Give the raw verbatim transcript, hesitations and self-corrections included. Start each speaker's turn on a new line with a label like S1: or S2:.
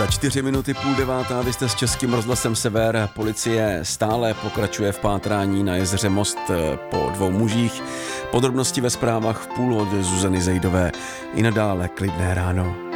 S1: čtyři minuty půl devátá, vy jste s Českým rozhlasem Sever. Policie stále pokračuje v pátrání na jezeře Most po dvou mužích. Podrobnosti ve zprávách v půl od Zuzany Zejdové. I nadále klidné ráno.